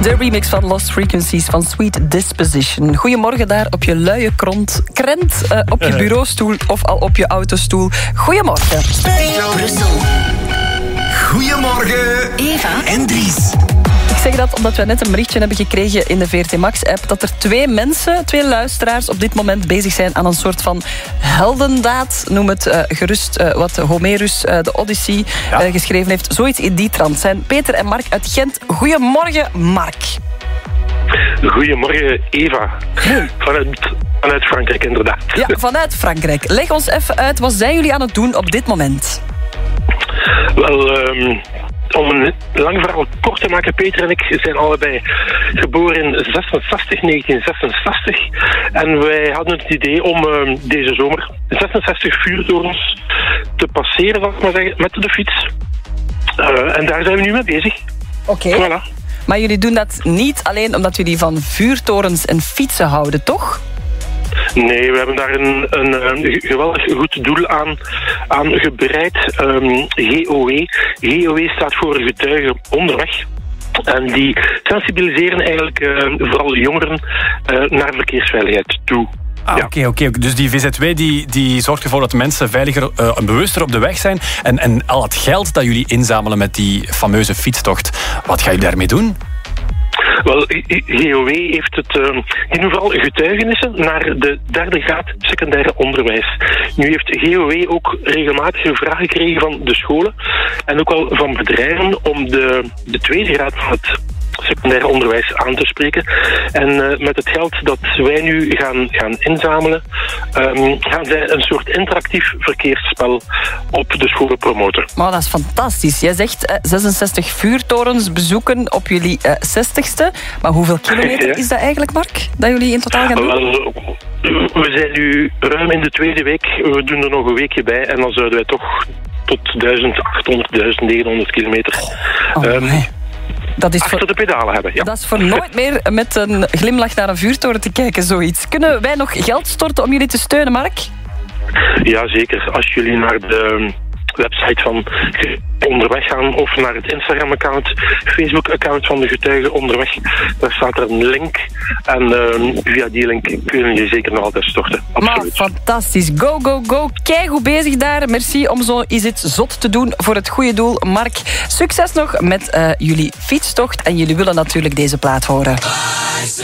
De remix van Lost Frequencies van Sweet Disposition. Goedemorgen daar op je luie krent, op je bureaustoel of al op je autostoel. Goedemorgen. Brussel. Goedemorgen, Eva en Dries. Ik zeg dat omdat we net een berichtje hebben gekregen in de VRT Max-app dat er twee luisteraars op dit moment bezig zijn aan een soort van heldendaad. Noem het gerust wat Homerus, de Odyssee, geschreven heeft. Zoiets in die trant zijn Peter en Mark uit Gent. Goedemorgen, Mark. Goedemorgen, Eva. Hey. Vanuit Frankrijk, inderdaad. Ja, vanuit Frankrijk. Leg ons even uit, wat zijn jullie aan het doen op dit moment? Wel, om een lang verhaal kort te maken, Peter en ik zijn allebei geboren in 1966. En wij hadden het idee om deze zomer 66 vuurtorens te passeren, zal ik maar zeggen, met de fiets. En daar zijn we nu mee bezig. Oké. Voilà. Maar jullie doen dat niet alleen omdat jullie van vuurtorens en fietsen houden, toch? Nee, we hebben daar een geweldig goed doel aan gebreid. GOW. GOW staat voor Getuigen Onderweg. En die sensibiliseren eigenlijk vooral jongeren naar verkeersveiligheid toe. Oké. Dus die VZW die zorgt ervoor dat mensen veiliger en bewuster op de weg zijn. En al het geld dat jullie inzamelen met die fameuze fietstocht, wat gaan jullie daarmee doen? Wel, GOW heeft het... die doen vooral getuigenissen naar de derde graad secundaire onderwijs. Nu heeft GOW ook regelmatig een vraag gekregen van de scholen en ook wel van bedrijven om de tweede graad van het secundair onderwijs aan te spreken. En met het geld dat wij nu gaan inzamelen, gaan zij een soort interactief verkeersspel op de scholen promoten. Maar dat is fantastisch. Jij zegt 66 vuurtorens bezoeken op jullie 60ste. Maar hoeveel kilometer is dat eigenlijk, Mark? Dat jullie in totaal gaan doen? Wel, we zijn nu ruim in de tweede week. We doen er nog een weekje bij en dan zouden wij toch tot 1800, 1900 kilometer... Dat is achter de pedalen hebben, ja. Dat is voor nooit meer met een glimlach naar een vuurtoren te kijken, zoiets. Kunnen wij nog geld storten om jullie te steunen, Mark? Ja, zeker. Als jullie naar de website van Onderweg gaan of naar het Instagram-account, Facebook-account van de Getuigen Onderweg, daar staat er een link. En via die link kunnen jullie zeker nog altijd storten. Absoluut. Maar fantastisch. Go, go, go. Keigoed bezig daar. Merci om zo iets zot te doen voor het goede doel. Mark, succes nog met jullie fietstocht. En jullie willen natuurlijk deze plaat horen.